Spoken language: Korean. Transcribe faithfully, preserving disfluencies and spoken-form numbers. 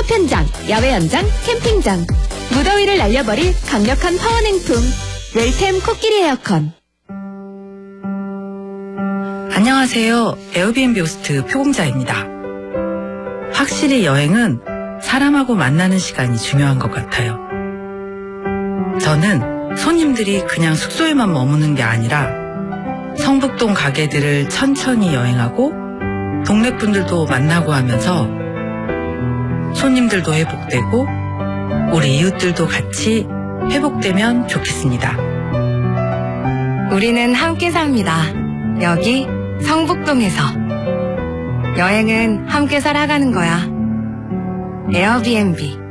픽업 현장, 야외 현장, 캠핑장. 무더위를 날려버릴 강력한 파워냉품. 웰템 코끼리 에어컨. 안녕하세요. 에어비앤비 호스트 표공자입니다. 확실히 여행은 사람하고 만나는 시간이 중요한 것 같아요. 저는 손님들이 그냥 숙소에만 머무는 게 아니라 성북동 가게들을 천천히 여행하고 동네 분들도 만나고 하면서 손님들도 회복되고 우리 이웃들도 같이 회복되면 좋겠습니다. 우리는 함께 삽니다. 여기 성북동에서. 여행은 함께 살아가는 거야. 에어비앤비.